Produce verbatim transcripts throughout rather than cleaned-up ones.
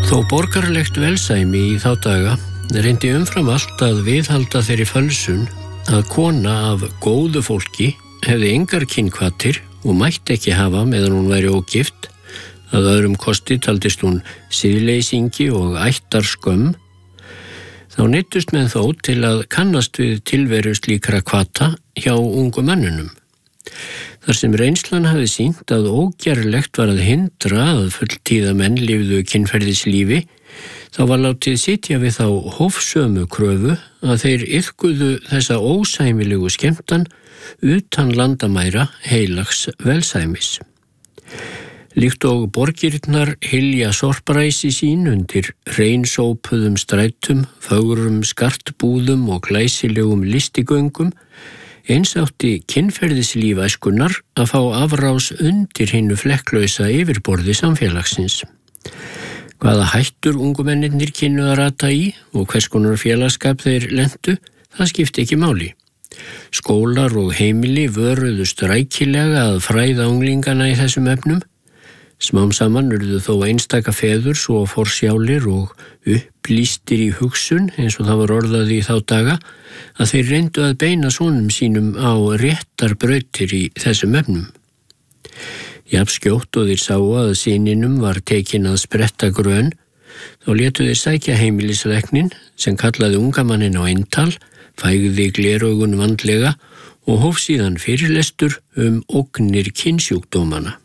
Þó borgaralegt velsæmi í þá daga reyndi umfram allt að viðhalda þeirri fölsun að kona af góðu fólki hefði engar kynhvatir og mætti ekki hafa meðan hún væri ógift, að öðrum kosti taldist hún siðleysingi og ættarskömm. Þá neyddust menn þó til að kannast við tilveru slíkra hvata hjá ungu mönnunum. Þar sem reynslan hafði sýnt að ógerlegt var að hindra að fulltíða menn lifðu kynferðislífi, þá var látið sitja við þá hófsömu kröfu að þeir iðkuðu þessa ósæmilegu skemmtan utan landamæra heilags velsæmis. Líkt og borgirnar hylja sorparæsi sín undir hreinsópuðum strætum, fögrum skartbúðum og glæsilegum listigöngum, eins átti kynferðislíf æskunnar að fá afrás undir hinnu flekklausa yfirborði samfélagsins. Hvaða hættur ungumennirnir kynnu að rata í og hvers konar félagskap þeir lentu, það skipti ekki máli. Skólar og heimili vöruðust rækilega að fræða unglingana í þessum efnum. Smám saman urðu þó einstaka feður svo forsjálir og upplýstir í hugsun, eins og það var orðað í þá daga, að þeir reyndu að beina sonum sínum á réttar brautir í þessum efnum. Jafnskjótt og þeir sáu að syninum var tekin að spretta grön, þá létu þeir sækja heimilislæknin sem kallaði ungamannin á eintal, fægði gleraugun vandlega og hóf síðan fyrirlestur um ógnir kynsjúkdómana.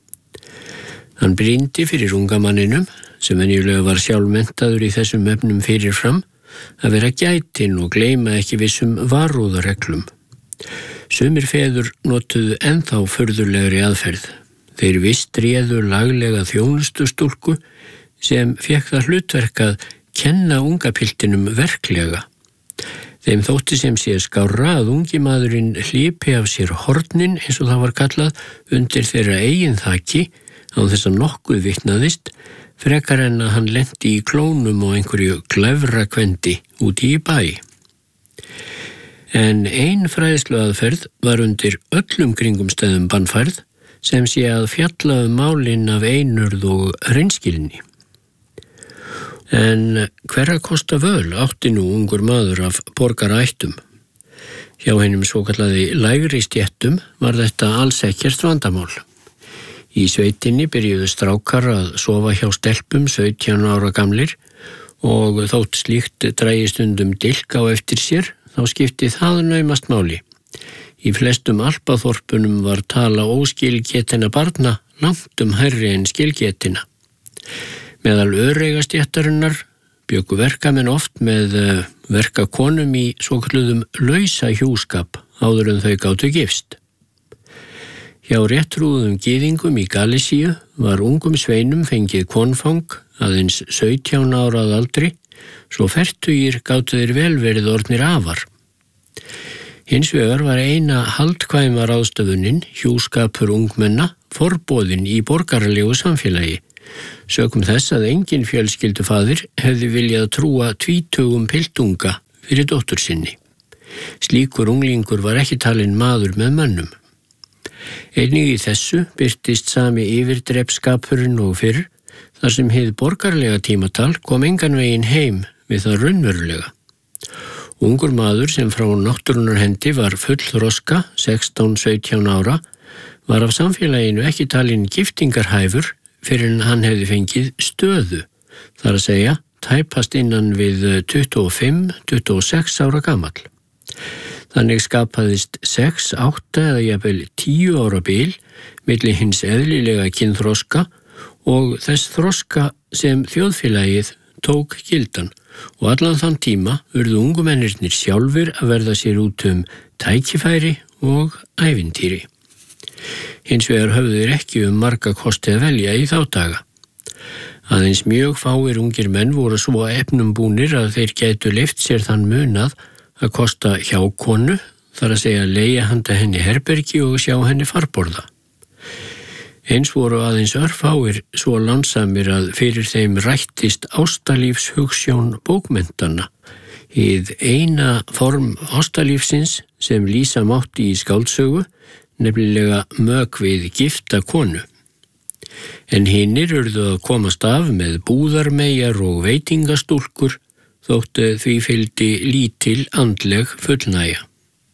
Hann brýndi fyrir ungamanninum, sem venjulega var sjálfmenntaður í þessum efnum fyrirfram, að vera gætinn og gleyma ekki vissum varúðarreglum. Sumir feður notuðu ennþá furðulegri aðferð. Þeir vist réðu laglega þjónustustúlku sem fékk það hlutverk að kenna ungapiltinum verklega. Þeim þótti sem sé skárra að ungi maðurinn hlipi af sér hornin, eins og það var kallað, undir þeirra eigin þaki, á þess að nokkuð vitnaðist, frekar en að hann lenti í klónum og einhverju glæfrakvendi úti í bæ. En ein fræðsluaðferð var undir öllum kringumstæðum bannfærð, sem sé að fjalla um málin af einurð og hreinskilni. En hverra kosta völ átti nú ungur maður af borgarættum? Hjá hennum svokallaði lægri stéttum var þetta alls ekkert vandamál. Í sveitinni byrjuðu strákar að sofa hjá stelpum sautján ára gamlir og þótt slíkt drægi stundum dilk á eftir sér, þá skipti það naumast máli. Í flestum alpaþorpunum var tala óskilgetinna barna langt um hærri en skilgetina. Meðal öreigastéttarinnar bjuggu verkamenn oft með verkakonum í svokölluðum lausa hjúskap áður en þau gátu gifst. Hjá réttrúðum gyðingum í Galísíu var ungum sveinum fengið konfang aðeins sautján ára að aldri, svo fertugir gátu þeir vel verið orðnir afar. Hins vegar var eina haldkvæma ráðstöfunin, hjúskapur ungmenna, forboðin í borgaralegu samfélagi, sökum þess að engin fjölskyldufaðir hefði viljað trúa tvítugum piltunga fyrir dóttur sinni. Slíkur unglingur var ekki talinn maður með mönnum. Einnig í þessu birtist sami yfirdrepskapurinn og fyrr, þar sem hið borgarlega tímatal kom engan veginn heim við það raunverulega. Ungur maður sem frá náttúrunnar hendi var fullþroska, sextán sautján ára, var af samfélaginu ekki talinn giftingarhæfur fyrir en hann hefði fengið stöðu, þar að segja tæpast innan við tuttugu og fimm til tuttugu og sex ára gamall. Þannig skapaðist sex, átta eða jafnvel tíu ára bil milli hins eðlilega kynþroska og þess þroska sem þjóðfélagið tók gildan og allan þann tíma urðu ungumennirnir sjálfir að verða sér út um tækifæri og ævintýri. Hins vegar höfðu þeir ekki um marga kosti að velja í þá daga. Aðeins mjög fáir ungir menn voru svo efnum búnir að þeir gætu leyft sér þann munað að kosta hjá konu, þar að segja leigja handa henni herbergi og sjá henni farborða. Eins voru aðeins örfáir svo lánsamir að fyrir þeim rættist ástalífshugsjón bókmentanna, hið eina form ástalífsins sem lýsa mátti í skáldsögu, nefnilega mök við gifta konu. En hinnir urðu að komast af með búðarmeyjar og veitingastúlkur þótt því fylgdi lítil andleg fullnægja.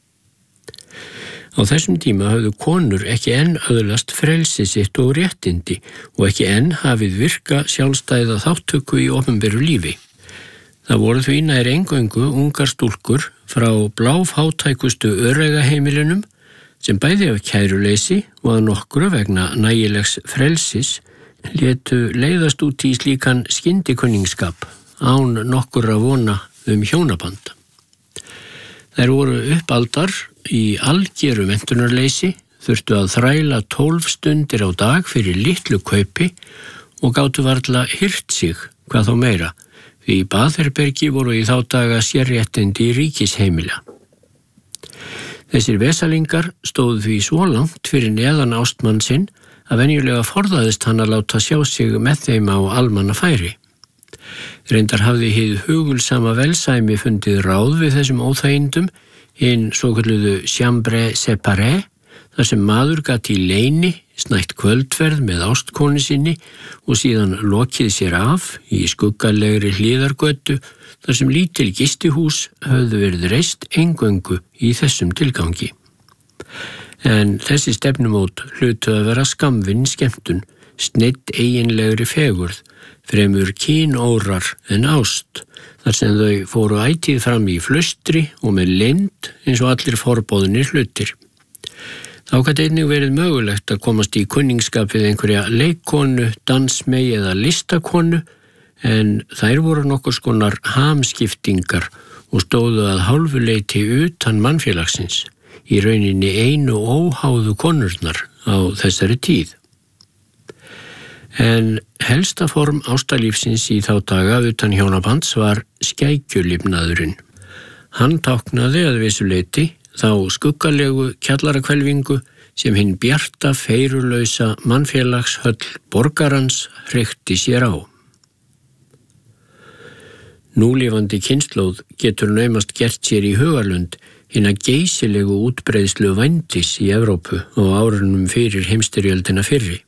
Á þessum tíma höfðu konur ekki enn öðlast frelsi sitt og réttindi og ekki enn hafið virka sjálfstæða þáttöku í opinberu lífi. Það voru því nær eingöngu ungar stúlkur frá bláfátækustu öreigaheimilunum sem bæði af kæruleysi og að nokkru vegna nægilegs frelsis létu leiðast út í slíkan skyndikunningsskap án nokkurra vona um hjónaband. Þær voru uppaldar í algeru menntunarleysi, þurftu að þræla tólf stundir á dag fyrir litlu kaupi og gátu varla hirt sig, hvað þó meira, því í baðherbergi voru í þá daga sérréttindi ríkisheimila. Þessir vesalingar stóðu því svo langt fyrir neðan ástmann sinn að venjulega forðaðist hann að láta sjá sig með þeim á almannafæri. Reyndar hafði hið hugulsama velsæmi fundið ráð við þessum óþægindum, hinn svokölluðu chambre séparée, þar sem maður gat í leyni snætt kvöldverð með ástkonu sinni og síðan lokið sér af í skuggalegri hlíðargötu þar sem lítil gistihús höfðu verið reist eingöngu í þessum tilgangi. En þessi stefnumót hlutu að vera skammvinn skemmtun, sneidd eiginlegri fegurð, fremur kynórar en ást, þar sem þau fóru ætíð fram í flustri og með leynd eins og allir forboðnir hlutir. Þá gat einnig verið mögulegt að komast í kunningsskap við einhverja leikkonu, dansmey eða listakonu, en þær voru nokkurs konar hamskiptingar og stóðu að hálfu leyti utan mannfélagsins, í rauninni einu óháðu konurnar á þessari tíð. En helsta form ástalífsins í þá daga utan hjónabands var skækjulifnaðurinn. Hann táknaði að vissu leyti þá skuggalegu kjallarakvelfingu sem hinn bjarta feirulausa mannfélagshöll borgarans hreykti sér á. Núlifandi kynslóð getur naumast gert sér í hugarlund hina geysilegu útbreiðslu vændis í Evrópu á árunum fyrir heimsstyrjöldina fyrri.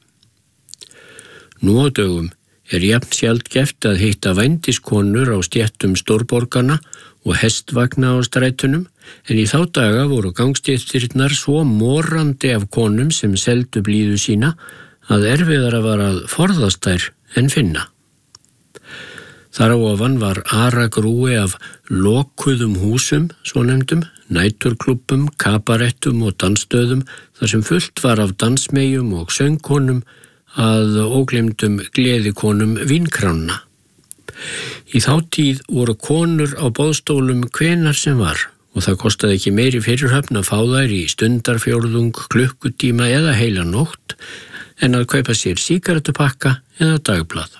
Nú á dögum er jafn sjaldgæft að hitta vændiskonur á stéttum stórborgarna og hestvagna á strætunum, en í þá daga voru gangstéttirnar svo morandi af konum sem seldu blíðu sína að erfiðara var að forðast þær en finna. Þar á ofan var aragrúi af lokuðum húsum, svonefndum, næturklubbum, kabarettum og dansstöðum þar sem fullt var af dansmeyjum og söngkonum að ógleymdum gleðikonum vínkránna. Í þá tíð voru konur á boðstólum hvenar sem var og það kostaði ekki meiri fyrirhöfn að fá þær í stundarfjórðung, klukkutíma eða heila nótt en að kaupa sér sígarettupakka eða dagblað.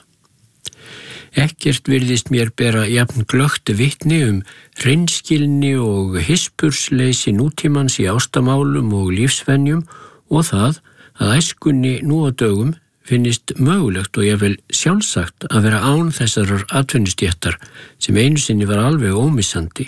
Ekkert virðist mér bera jafn glögt vitni um hreinskilni og hispursleysi nútímans í ástamálum og lífsvenjum og það að æskunni nú á dögum finnist mögulegt og jafnvel sjálfsagt að vera án þessarar atvinnustéttar sem einu sinni var alveg ómissandi.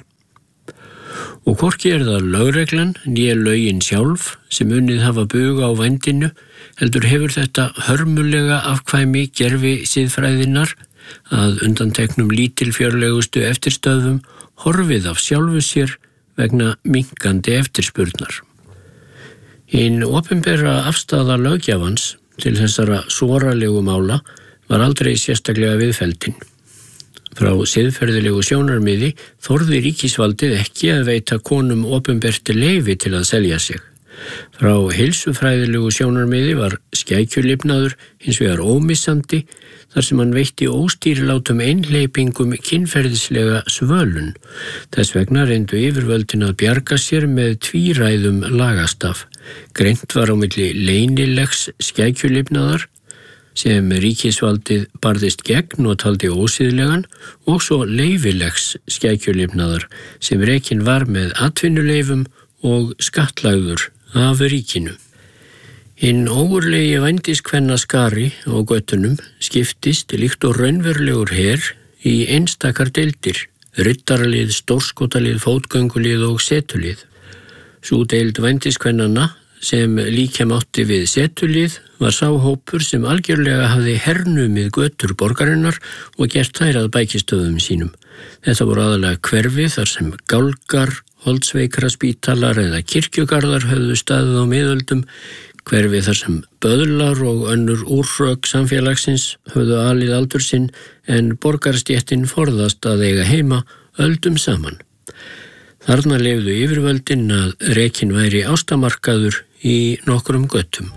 Og hvorki er það lögreglan né lögin sjálf sem unnið hafa buga á vændinu, heldur hefur þetta hörmulega afkvæmi gerfi siðfræðinnar að undanteknum lítilfjörlegustu eftirstöðum horfið af sjálfu sér vegna minkandi eftirspurnar. Hinn opinbera afstaða löggjafans til þessara sóralegu mála var aldrei sérstaklega viðfelldin. Frá siðferðilegu sjónarmiði þorði ríkisvaldið ekki að veita konum opinbert leyfi til að selja sig. Frá heilsufræðilegu sjónarmiði var skækjulifnaður hins vegar ómissandi þar sem hann veitti óstýrilátum einhleypingum kynferðislega svölun. Þess vegna reyndu yfirvöldin að bjarga sér með tvíræðum lagastaf. Greint var á milli leynilegs skækjulifnaðar sem ríkisvaldið barðist gegn og taldi ósýðlegan og svo leyfilegs skækjulifnaðar sem rekin var með atvinnuleyfum og skattlagður af ríkinu. Hinn ógurlegi vændiskvenna skari á göttunum skiptist líkt og raunverulegur her í einstakar deildir, riddaralið, stórskotalið, fótgöngulið og setulið. Sú deild vændiskvennanna sem líkja mátti við setulið var sá hópur sem algjörlega hafði hernumið götur borgarinnar og gert þær að bækistöðum sínum. Þetta voru aðalega hverfi þar sem gálgar, holdsveikra spítalar eða kirkjugarðar höfðu staðið á miðöldum, hverfi þar sem böðlar og önnur úrrök samfélagsins höfðu alið aldur sinn en borgarstéttin forðast að eiga heima öldum saman. Þarna leyfðu yfirvöldin að rekinn væri ástamarkaður í nokkrum göttum.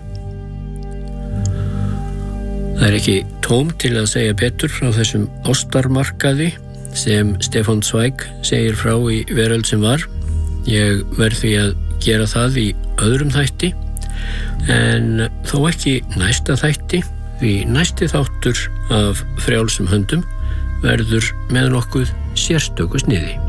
Það er ekki tóm til að segja betur frá þessum ástarmarkaði sem Stefán Zweig segir frá í Veröld sem var. Ég verð því að gera það í öðrum þætti, en þó ekki næsta þætti, því næsti þáttur af Frjálsum höndum verður með nokkuð sérstöku sniði.